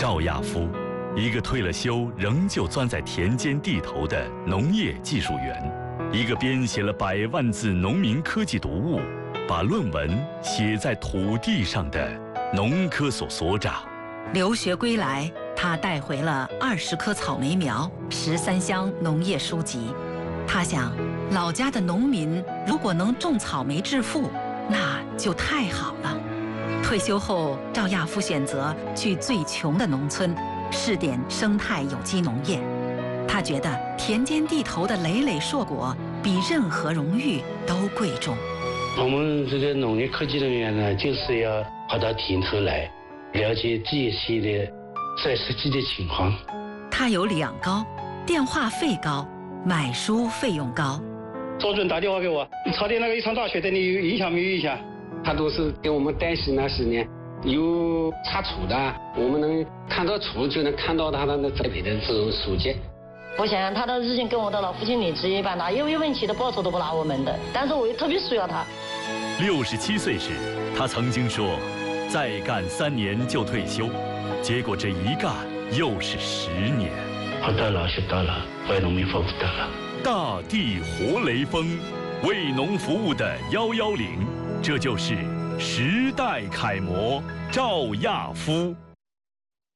赵亚夫，一个退了休仍旧钻在田间地头的农业技术员，一个编写了100万字农民科技读物，把论文写在土地上的农科所所长。 留学归来，他带回了20棵草莓苗、13箱农业书籍。他想，老家的农民如果能种草莓致富，那就太好了。退休后，赵亚夫选择去最穷的农村，试点生态有机农业。他觉得田间地头的累累硕果比任何荣誉都贵重。 我们这个农业科技人员呢，就是要跑到田头来，了解这些的在实际的情况。 他有2高，电话费高，买书费用高。 周主任打电话给我，你朝天那个一场大雪对你有影响没有影响？ 他都是给我们担心那10年有查处的，我们能看到处就能看到他的栽培的这种书籍。 我想他的日情跟我的老父亲理直一般的，有问题的报酬都不拿我们的，但是我又特别需要他。 67岁时，他曾经说，再干3年就退休，结果这一干又是10年。 活到老学到老，为农民服务到老。 大地活雷锋，为农服务的110，这就是时代楷模赵亚夫。